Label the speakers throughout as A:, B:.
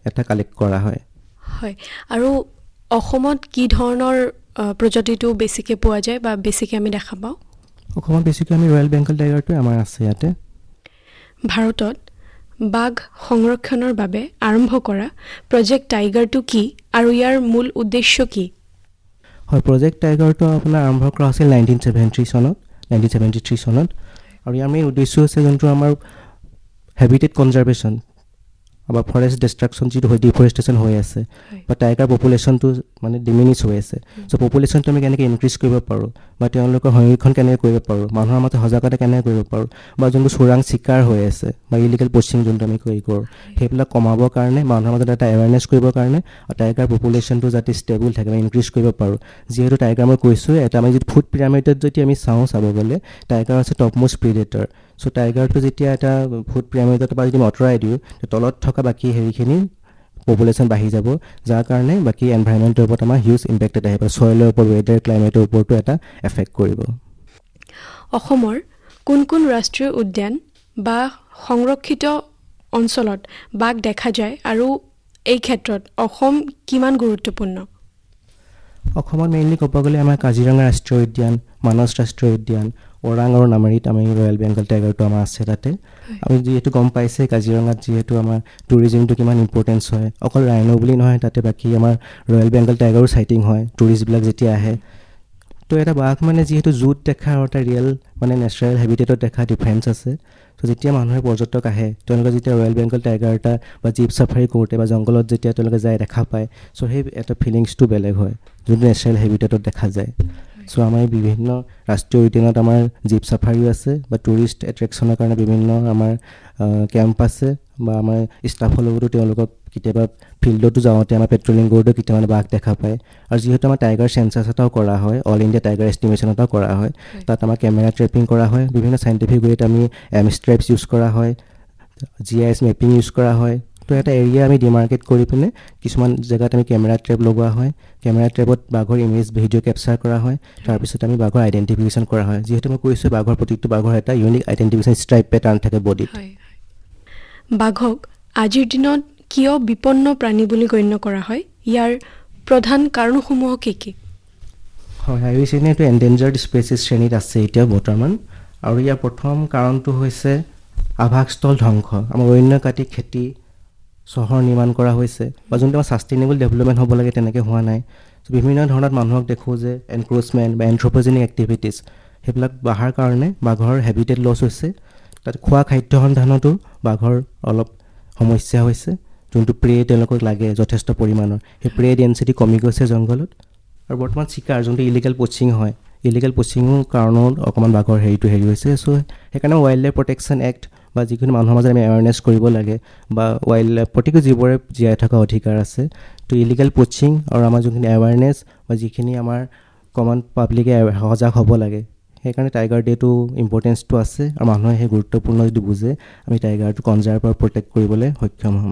A: এটা কালেক্ট কৰা হয়
B: হয় আৰু অসমত কি ধৰণৰ প্ৰজাতিটো বেছিকে পোৱা যায় বা বেছিকে আমি দেখা পাওঁ
A: অসমত বেছিকৈ আমি ৰয়েল বেংগল টাইগাৰটো আমাৰ আছে ইয়াতে
B: ভাৰতত বাঘ সংৰক্ষণৰ বাবে আৰম্ভ কৰা প্ৰজেক্ট টাইগাৰটো কি আৰু ইয়াৰ মূল উদ্দেশ্য কি
A: হয় প্ৰজেক্ট টাইগাৰটো আপোনাৰ আৰম্ভ কৰা হৈছিল 1973 চনত আৰু ইয়াৰ মেইন উদ্দেশ্য হৈছে যোনটো আমাৰ হেবিটেট কনজাৰ্ভেশ্যন বা ফৰেষ্ট ডিষ্ট্ৰাকশ্যন যিটো হয় ডিফৰেষ্টেশ্যন হৈ আছে বা টাইগাৰ পপুলেশ্যনটো মানে ডিমিনিছ হৈ আছে চ' পপুলেশ্যনটো আমি কেনেকৈ ইনক্ৰিজ কৰিব পাৰোঁ বা তেওঁলোকৰ সংৰক্ষণ কেনেকৈ কৰিব পাৰোঁ মানুহৰ মাজত সজাগতা কেনেকৈ কৰিব পাৰোঁ বা যোনটো চোৰাং চিকাৰ হৈ আছে বা ইলিগেল পচিং যোনটো আমি কৰোঁ সেইবিলাক কমাবৰ কাৰণে মানুহৰ মাজত এটা এৱেৰনেছ কৰিবৰ কাৰণে আৰু টাইগাৰ পপুলেশ্যনটো যাতে ষ্টেবল থাকে বা ইনক্ৰিজ কৰিব পাৰোঁ যিহেতু টাইগাৰ মই কৈছোঁ এটা আমি যদি ফুড পিৰামিডত যদি আমি চাব গ'লে টাইগাৰ আছে টপ মোষ্ট প্ৰিডেটৰ চ' টাইগাৰটো যেতিয়া এটা ফুড পিৰামিডৰ পৰা যদি আঁতৰাই দিওঁ তলত থকা বাকী হেৰিখিনি পপুলেশ্যন বাঢ়ি যাব যাৰ কাৰণে বাকী এনভাইৰনমেণ্টৰ ওপৰত আমাৰ হিউজ ইম্পেক্ট এটা আহিব ছইলৰ ওপৰত ৱেডাৰ ক্লাইমেটৰ ওপৰতো এটা এফেক্ট কৰিব
B: অসমৰ কোন কোন ৰাষ্ট্ৰীয় উদ্যান বা সংৰক্ষিত অঞ্চলত বাঘ দেখা যায় আৰু এই ক্ষেত্ৰত অসম কিমান গুৰুত্বপূৰ্ণ
A: অসমত মেইনলি ক'ব গ'লে আমাৰ কাজিৰঙা ৰাষ্ট্ৰীয় উদ্যান মানস ৰাষ্ট্ৰীয় উদ্যান ওৰাং আৰু নামেৰিত আমি ৰয়েল বেংগল টাইগাৰটো আমাৰ আছে তাতে আমি যিহেতু গম পাইছে কাজিৰঙাত যিহেতু আমাৰ টুৰিজিমটো কিমান ইম্পৰ্টেঞ্চ হয় অকল ৰাইনো বুলি নহয় তাতে বাকী আমাৰ ৰয়েল বেংগল টাইগাৰো চাইটিং হয় টুৰিষ্টবিলাক যেতিয়া আহে তো এটা বাঘ মানে যিহেতু জুত দেখা আৰু এটা ৰিয়েল মানে নেচাৰেল হেবিটেটত দেখা ডিফাৰেঞ্চ আছে ত' যেতিয়া মানুহে পৰ্যটক আহে তেওঁলোকে যেতিয়া ৰয়েল বেংগল টাইগাৰ এটা বা জীপ চাফাৰী কৰোঁতে বা জংঘলত যেতিয়া তেওঁলোকে যায় দেখা পায় চ' সেই এটা ফিলিংছটো বেলেগ হয় যোনটো নেচাৰেল হেবিটেটত দেখা যায় চ' আমাৰ বিভিন্ন ৰাষ্ট্ৰীয় উদ্যানত আমাৰ জীপ চাফাৰীও আছে বা টুৰিষ্ট এট্ৰেকশ্যনৰ কাৰণে বিভিন্ন আমাৰ কেম্প আছে বা আমাৰ ষ্টাফৰ লগতো তেওঁলোকক কেতিয়াবা ফিল্ডতো যাওঁতে আমাৰ পেট্ৰলিং কৰোঁতে কেতিয়াবা বাঘ দেখা পায় আৰু যিহেতু আমাৰ টাইগাৰ চেঞ্চাছ এটাও কৰা হয় অল ইণ্ডিয়া টাইগাৰ এষ্টিমেশ্যন এটাও কৰা হয় তাত আমাৰ কেমেৰা ট্ৰেপিং কৰা হয় বিভিন্ন চাইণ্টিফিক ৱেত আমি ষ্ট্ৰেপছ ইউজ কৰা হয় GIS মেপিং ইউজ কৰা হয় তো এটা এৰিয়া আমি ডিমাৰ্কেট কৰি পিনে কিছুমান জেগাত আমি কেমেৰা ট্ৰেপ লগোৱা হয় কেমেৰা ট্ৰেপত বাঘৰ ইমেজ ভিডিঅ' কেপচাৰ কৰা হয় তাৰপিছত আমি বাঘৰ আইডেণ্টিফিকেশ্যন কৰা হয় যিহেতু মই কৈছোঁ বাঘৰ প্ৰতিটো বাঘৰ এটা ইউনিক আইডেণ্টিফিকেশ্যন ষ্ট্ৰাইপ পেটাৰ্ণ থাকে বডিত
B: বাঘক আজিৰ দিনত কিয় বিপন্ন প্ৰাণী বুলি গণ্য কৰা হয় ইয়াৰ প্ৰধান কাৰণসমূহ কি কি
A: হয় IUCN এইটো এণ্ডেঞ্জাৰ্ড স্পেচিছ শ্ৰেণীত আছে এতিয়া বৰ্তমান আৰু ইয়াৰ প্ৰথম কাৰণটো হৈছে আৱাসস্থল ধ্বংস আমাৰ অৰণ্য কাটি খেতি চহৰ নিৰ্মাণ কৰা হৈছে বা যোনটো আমাৰ ছাষ্টেইনেবল ডেভেলপমেণ্ট হ'ব লাগে তেনেকৈ হোৱা নাই বিভিন্ন ধৰণত মানুহক দেখোঁ যে এনক্ৰ'চমেণ্ট বা এনথ্ৰপ'জেনিক এক্টিভিটিছ সেইবিলাক বঢ়াৰ কাৰণে বাঘৰ হেবিটেট লছ হৈছে তাত খোৱা খাদ্য সন্ধানতো বাঘৰ অলপ সমস্যা হৈছে যোনটো প্ৰে তেওঁলোকক লাগে যথেষ্ট পৰিমাণৰ সেই প্ৰে ডেঞ্চিটি কমি গৈছে জংঘলত আৰু বৰ্তমান চিকাৰ যোনটো ইলিগেল পচিং হয় ইলিগেল পচিঙৰ কাৰণত অকণমান বাঘৰ হেৰি হৈছে চ' সেইকাৰণে ৱাইল্ড লাইফ প্ৰটেকশ্যন এক্ট বা যিকোনো মানুহৰ মাজত আমি এৱাৰনেছ কৰিব লাগে বা ৱাইল্ড লাইফ প্ৰতিটো জীৱৰে জীয়াই থকা অধিকাৰ আছে তো ইলিগেল পচিং আৰু আমাৰ যোনখিনি এৱাৰনেছ বা যিখিনি আমাৰ কমন পাব্লিকে সজাগ হ'ব লাগে সেইকাৰণে টাইগাৰ ডেটো ইম্পৰ্টেঞ্চটো আছে আৰু মানুহে সেই গুৰুত্বপূৰ্ণ যদি বুজে আমি টাইগাৰটো কনজাৰ্ভ আৰু প্ৰটেক্ট কৰিবলৈ সক্ষম হ'ম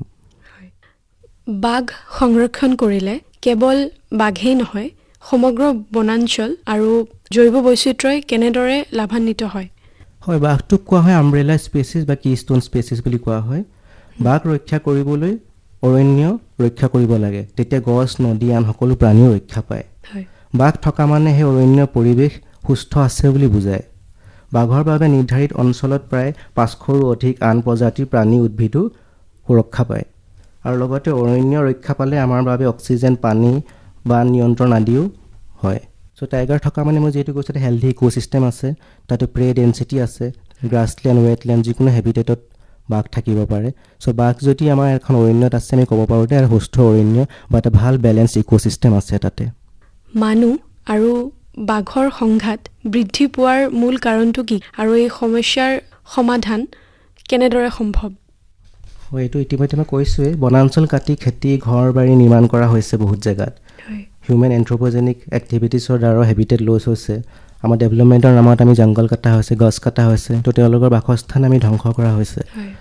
B: বাঘ সংৰক্ষণ কৰিলে কেৱল বাঘেই নহয় সমগ্ৰ বনাঞ্চল আৰু জৈৱ বৈচিত্ৰ্যই কেনেদৰে লাভান্বিত হয়
A: হয় বাঘটোক কোৱা হয় আমব্ৰেলা স্পেচিছ বা কিষ্ট'ন স্পেচিছ বুলি কোৱা হয় বাঘ ৰক্ষা কৰিবলৈ অৰণ্য ৰক্ষা কৰিব লাগে তেতিয়া গছ নদী আন সকলো প্ৰাণীও ৰক্ষা পায় বাঘ থকা মানে সেই অৰণ্য পৰিৱেশ সুস্থ আছে বুলি বুজায় বাঘৰ বাবে নিৰ্ধাৰিত অঞ্চলত প্ৰায় 500ৰো অধিক আন প্ৰজাতিৰ প্ৰাণী উদ্ভিদো সুৰক্ষা পায় আৰু লগতে অৰণ্য ৰক্ষা পালে আমাৰ বাবে অক্সিজেন পানী বা নিয়ন্ত্ৰণ আদিও হয় চ' টাইগাৰ থকা মানে মই যিহেতু কৈছোঁ হেল্থি ইক'চিষ্টেম আছে তাতে প্ৰে ডেঞ্চিটি আছে গ্ৰাছলেণ্ড ৱেটলেণ্ড যিকোনো হেবিটেটত বাঘ থাকিব পাৰে চ' বাঘ যদি আমাৰ এখন অৰণ্যত আছে আমি ক'ব পাৰোঁ যে সুস্থ অৰণ্য বা এটা ভাল বেলেঞ্চ ইক'চিষ্টেম আছে তাতে
B: মানুহ আৰু বাঘৰ সংঘাত বৃদ্ধি পোৱাৰ মূল কাৰণটো কি আৰু এই সমস্যাৰ সমাধান কেনেদৰে সম্ভৱ
A: হয় এইটো ইতিমধ্যে মই কৈছোঁৱেই বনাঞ্চল কাটি খেতি ঘৰ বাৰী নিৰ্মাণ কৰা হৈছে বহুত জেগাত হিউমেন এনথ্ৰপ'জেনিক এক্টিভিটিছৰ দ্বাৰা হেবিটেট লছ হৈছে আমাৰ ডেভেলপমেণ্টৰ নামত আমি জংঘল কটা হৈছে গছ কটা হৈছে তো তেওঁলোকৰ বাসস্থান আমি ধ্বংস কৰা হৈছে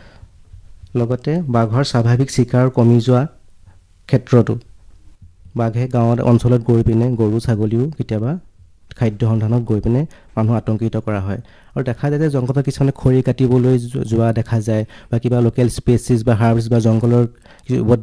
A: লগতে বাঘৰ স্বাভাৱিক চিকাৰ কমি যোৱা ক্ষেত্ৰতো বাঘে গাঁৱত অঞ্চলত গৈ পিনে গৰু ছাগলীও কেতিয়াবা খাদ্য সন্ধানত গৈ পিনে মানুহ আতংকিত কৰা হয় আৰু দেখা যায় যে জংঘলত কিছুমানে খৰি কাটিবলৈ যোৱা দেখা যায় বা কিবা লোকেল স্পেচিছ বা হাৰ্বছ বা জংঘলৰ